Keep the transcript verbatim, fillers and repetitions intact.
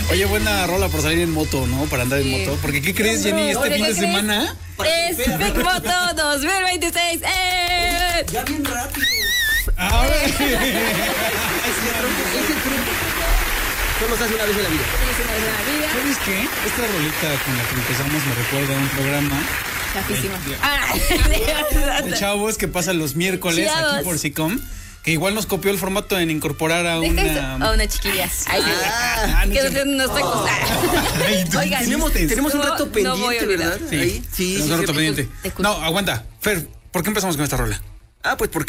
Oye, buena rola por salir en moto, ¿no? Para andar Sí. en moto. Porque, ¿qué crees, Jenny? Este Oye, fin ¿qué de crees? semana... Es Big Moto dos mil veintiséis. ¡Eh! Ya bien rápido. Ahora... Ese truco, ese truco. Solo se hace una vez en la vida. ¿Sabes qué? Esta rolita con la que empezamos me recuerda a un programa Chafísimo. de, Ah, de chavos que pasan los miércoles Chavos. aquí por SICOM, que igual nos copió el formato en incorporar a Deja eso una... a una chiquilla. Ay, sí. Ah, no Que sé. nos den unos tacos. Ay, tú Oigan, Tenemos, insistes. tenemos un No, rato no pendiente, voy a olvidar. ¿verdad? Sí, Ahí. Sí, tenemos sí, un sí. rato pendiente. Te escucho. No, aguanta. Fer, ¿por qué empezamos con esta rola? Ah, pues porque